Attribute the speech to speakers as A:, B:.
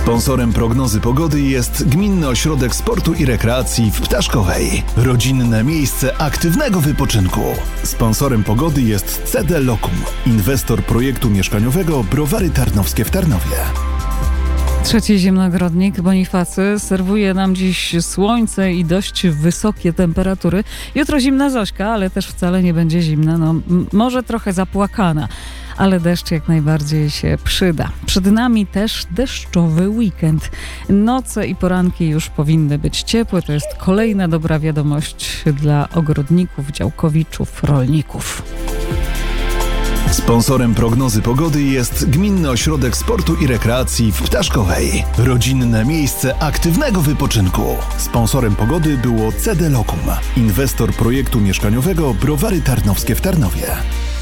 A: Sponsorem prognozy pogody jest Gminny Ośrodek Sportu i Rekreacji w Ptaszkowej. Rodzinne miejsce aktywnego wypoczynku. Sponsorem pogody jest CD Locum, inwestor projektu mieszkaniowego Browary Tarnowskie w Tarnowie.
B: Trzeci zimnogrodnik Bonifacy serwuje nam dziś słońce i dość wysokie temperatury. Jutro zimna Zośka, ale też wcale nie będzie zimna, może trochę zapłakana, ale deszcz jak najbardziej się przyda. Przed nami też deszczowy weekend. Noce i poranki już powinny być ciepłe. To jest kolejna dobra wiadomość dla ogrodników, działkowiczów, rolników.
A: Sponsorem prognozy pogody jest Gminny Ośrodek Sportu i Rekreacji w Ptaszkowej. Rodzinne miejsce aktywnego wypoczynku. Sponsorem pogody było CD Locum, inwestor projektu mieszkaniowego Browary Tarnowskie w Tarnowie.